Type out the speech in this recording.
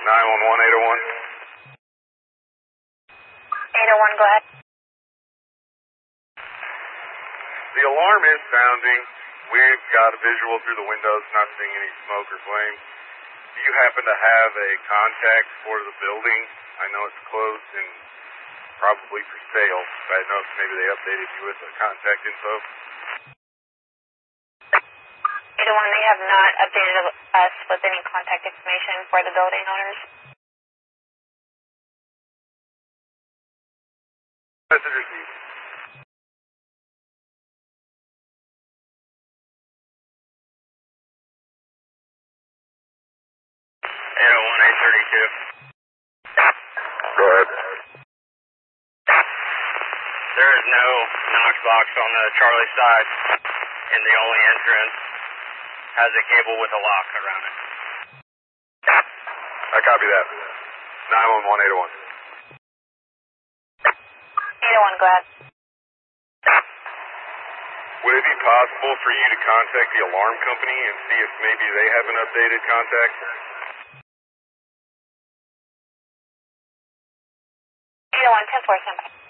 911 801. 801, go ahead. The alarm is sounding. We've got a visual through the windows, not seeing any smoke or flames. Do you happen to have a contact for the building? I know it's closed and probably for sale. I don't know if maybe they updated you with the contact info. 801, they have not updated us with any contact information for the building owners. Message received. Go ahead. There is no Knox box on the Charlie side, and the only entrance has a cable with a lock around it. I copy that. 911 801. 801, go ahead. Would it be possible for you to contact the alarm company and see if maybe they have an updated contact? 801, 10-4, standby.